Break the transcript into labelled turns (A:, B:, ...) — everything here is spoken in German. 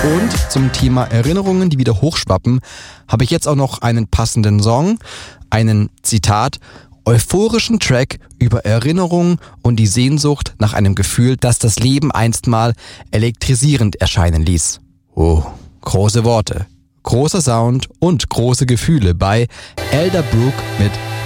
A: Und zum Thema Erinnerungen, die wieder hochschwappen, habe ich jetzt auch noch einen passenden Song, einen, Zitat, euphorischen Track über Erinnerungen und die Sehnsucht nach einem Gefühl, das das Leben einst mal elektrisierend erscheinen ließ. Oh, große Worte, großer Sound und große Gefühle bei Elderbrook mit